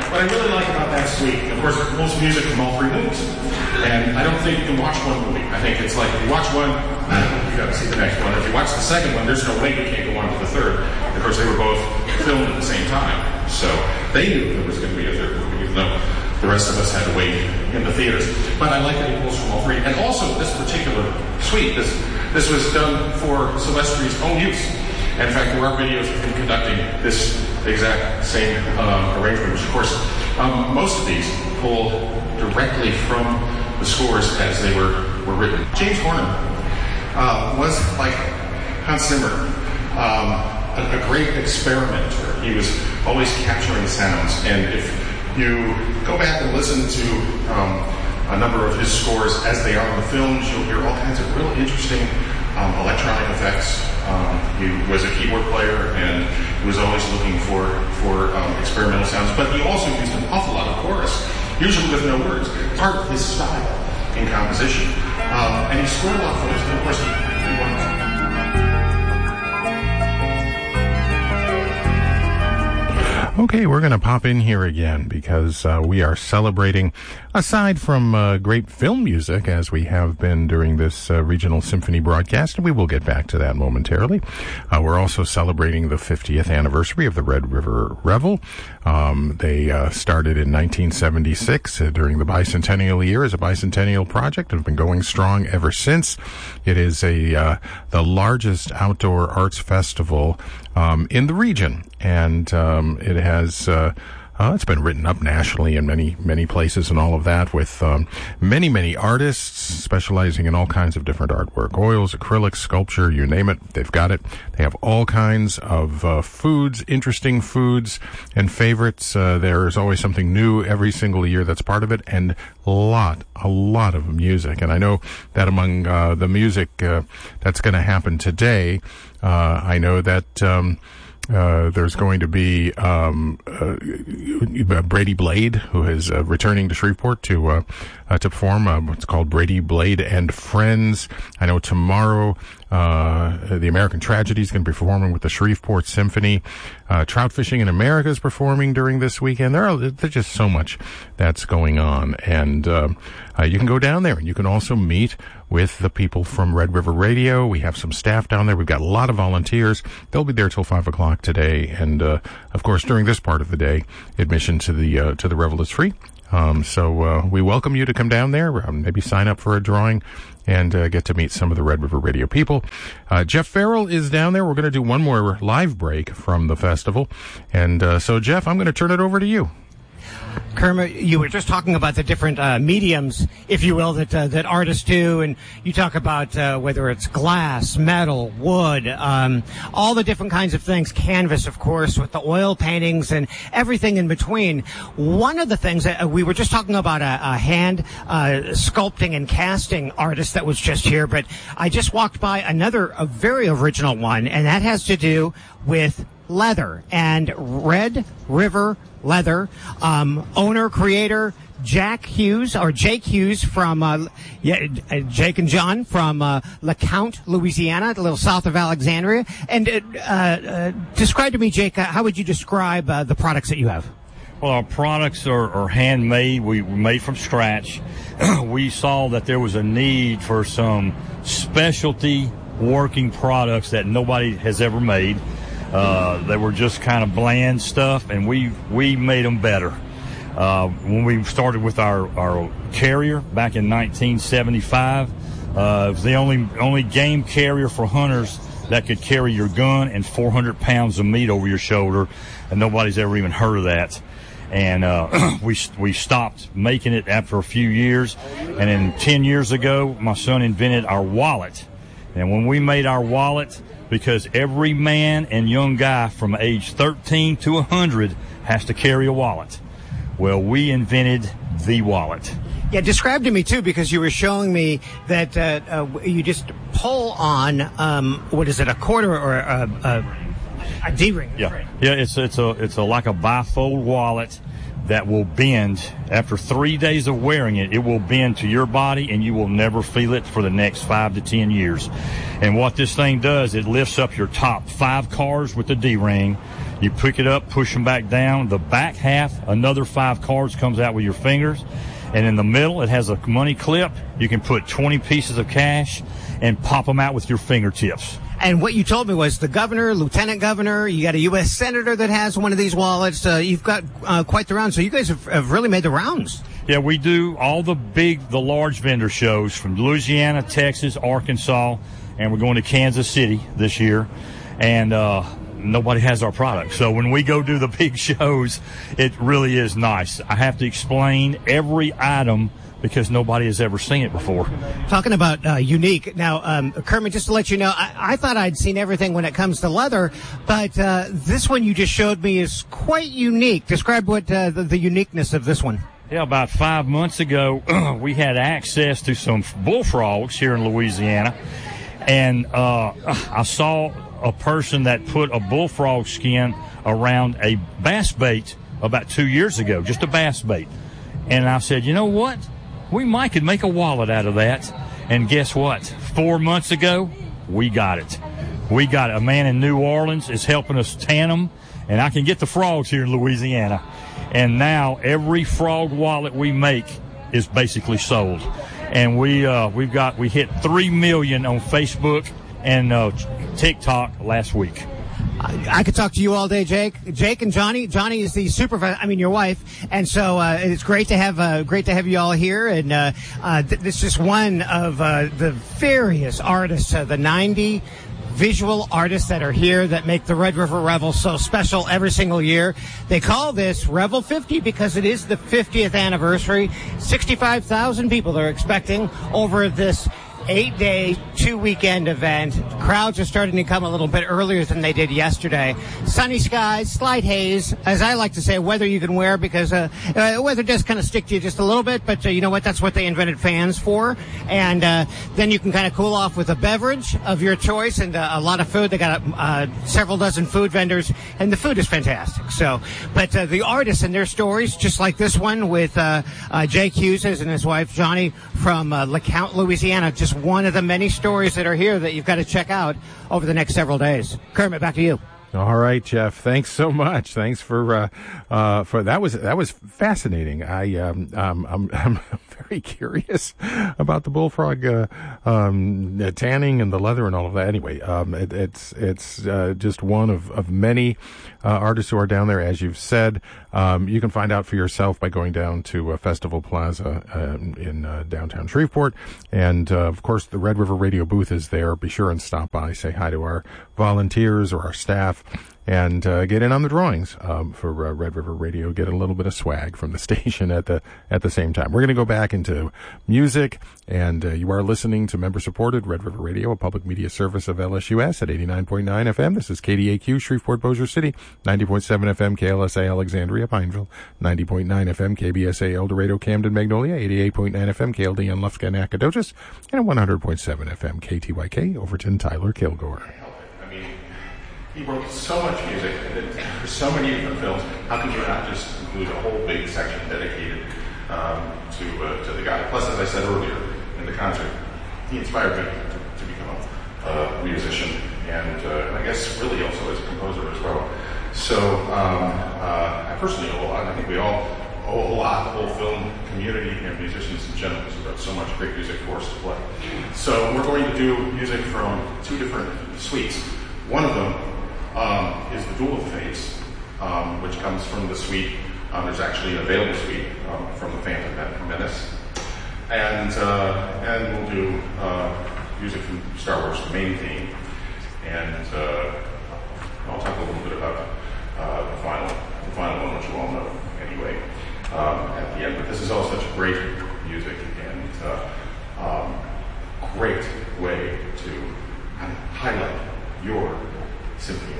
what I really like about that suite, of course, it pulls music from all three movies. And I don't think you can watch one movie. I think it's like, if you watch one, you got to see the next one. If you watch the second one, there's no way you can't go on to the third. Of course, they were both filmed at the same time. So they knew there was going to be a third movie, even though the rest of us had to wait in the theaters. But I like that it pulls from all three. And also, this particular suite, this was done for Silvestri's own use. In fact, there are videos of him conducting this exact same arrangement, which, of course, most of these pull directly from the scores as they were written. James Horner was, like Hans Zimmer, a great experimenter. He was always capturing sounds. And if you go back and listen to a number of his scores as they are in the films, you'll hear all kinds of real interesting electronic effects. He was a keyboard player, and he was always looking for experimental sounds. But he also used an awful lot of chorus, usually with no words. Part of his style in composition. And he scored a lot for us. And of course, he won. Okay, we're going to pop in here again because we are celebrating, aside from great film music, as we have been during this regional symphony broadcast, and we will get back to that momentarily. We're also celebrating the 50th anniversary of the Red River Revel. They started in 1976 during the bicentennial year as a bicentennial project and have been going strong ever since. It is the largest outdoor arts festival in the region, and it has it's been written up nationally in many places and all of that, with many artists specializing in all kinds of different artwork, oils, acrylics, sculpture, you name it, they've got it. They have all kinds of foods, interesting foods and favorites. There's always something new every single year that's part of it, and a lot of music. And I know that among the music that's going to happen today, I know that there's going to be Brady Blade, who is returning to Shreveport to perform what's called Brady Blade and Friends. I know tomorrow the American Tragedy is going to be performing with the Shreveport Symphony. Trout Fishing in America is performing during this weekend. There's just so much that's going on, and you can go down there, and you can also meet with the people from Red River Radio. We have some staff down there. We've got a lot of volunteers. They'll be there till 5 o'clock today, and of course during this part of the day, admission to the Revel is free. So we welcome you to come down there, maybe sign up for a drawing, and get to meet some of the Red River Radio people. Jeff Farrell is down there. We're going to do one more live break from the festival. And so, Jeff, I'm going to turn it over to you. Kermit, you were just talking about the different mediums, if you will, that artists do, and you talk about whether it's glass, metal, wood, all the different kinds of things, canvas, of course, with the oil paintings and everything in between. One of the things that we were just talking about a hand sculpting and casting artist that was just here, but I just walked by a very original one, and that has to do with leather and Red River Leather. Owner, creator, Jake Hughes from Jake and John from LeCount, Louisiana, a little south of Alexandria. And describe to me, Jake, how would you describe the products that you have? Well, our products are handmade. We made from scratch. We saw that there was a need for some specialty working products that nobody has ever made. They were just kind of bland stuff, and we made them better. When we started with our carrier back in 1975, it was the only game carrier for hunters that could carry your gun and 400 pounds of meat over your shoulder, and nobody's ever even heard of that. And we stopped making it after a few years, and then 10 years ago, my son invented our wallet. And when we made our wallet, because every man and young guy from age 13 to 100 has to carry a wallet. Well, we invented the wallet. Yeah, describe to me, too, because you were showing me that you just pull on, what is it, a quarter or a D-ring? Yeah, right? Yeah, it's like a bifold wallet that will bend. After 3 days of wearing it, it will bend to your body, and you will never feel it for the next 5 to 10 years. And what this thing does, it lifts up your top 5 cars with the D-ring. You pick it up, push them back down. The back half, another 5 cards comes out with your fingers. And in the middle, it has a money clip. You can put 20 pieces of cash and pop them out with your fingertips. And what you told me was the governor, lieutenant governor, you got a U.S. senator that has one of these wallets. You've got quite the round. So you guys have really made the rounds. Yeah, we do all the large vendor shows from Louisiana, Texas, Arkansas, and we're going to Kansas City this year. And nobody has our product. So when we go do the big shows, it really is nice. I have to explain every item because nobody has ever seen it before. Talking about unique. Now, Kermit, just to let you know, I thought I'd seen everything when it comes to leather, but this one you just showed me is quite unique. Describe what the uniqueness of this one. Yeah, about 5 months ago, we had access to some bullfrogs here in Louisiana, and I saw a person that put a bullfrog skin around a bass bait about 2 years ago, just a bass bait. And I said, you know what? We could make a wallet out of that. And guess what? 4 months ago, we got it. We got it. A man in New Orleans is helping us tan them, and I can get the frogs here in Louisiana. And now every frog wallet we make is basically sold. And we hit 3 million on Facebook and TikTok last week. I could talk to you all day, Jake and Johnny. Johnny is the supervisor. I mean, your wife, and so it's great to have you all here. And this is one of the various artists, the 90 visual artists that are here that make the Red River Revel so special every single year. They call this Revel 50 because it is the 50th anniversary. 65,000 people they're expecting over this 8-day, 2-weekend event. Crowds are starting to come a little bit earlier than they did yesterday. Sunny skies, slight haze, as I like to say, weather you can wear because weather does kind of stick to you just a little bit, but you know what? That's what they invented fans for. And then you can kind of cool off with a beverage of your choice and a lot of food. They got several dozen food vendors, and the food is fantastic. So, but the artists and their stories, just like this one with Jake Hughes and his wife Johnny from LeCount, Louisiana, just one of the many stories that are here that you've got to check out over the next several days. Kermit, back to you. All right, Jeff. Thanks so much. Thanks for that was fascinating. I'm very curious about the bullfrog tanning and the leather and all of that. Anyway, it's just one of many artists who are down there, as you've said. You can find out for yourself by going down to Festival Plaza in downtown Shreveport, and of course the Red River Radio booth is there. Be sure and stop by, say hi to our volunteers or our staff, and get in on the drawings for Red River Radio. Get a little bit of swag from the station at the same time. We're going to go back into music, and you are listening to member-supported Red River Radio, a public media service of LSUS at 89.9 FM. This is KDAQ, Shreveport, Bossier City, 90.7 FM, KLSA, Alexandria, Pineville, 90.9 FM, KBSA, El Dorado, Camden, Magnolia, 88.9 FM, KLDN, Lufkin, Nacogdoches, and 100.7 FM, KTYK, Overton, Tyler, Kilgore. I mean, he wrote so much music, and there's so many different films. How can you not just include a whole big section dedicated to the guy? Plus, as I said earlier in the concert, he inspired me to become a musician, and I guess really also as a composer as well. So I personally owe a lot. I think we all owe a lot, the whole film community and musicians in general, who wrote so much great music for us to play. So we're going to do music from 2 different suites. One of them is the Duel of Fates, which comes from the suite. There's actually an available suite from the Phantom Menace, and we'll do music from Star Wars, the main theme, and I'll talk a little bit about the final one, which you all know anyway at the end. But this is all such great music and great way to highlight your symphony